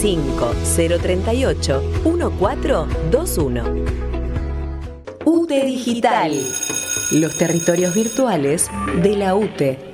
25 038 1421. UTE Digital. Los territorios virtuales de la UTE.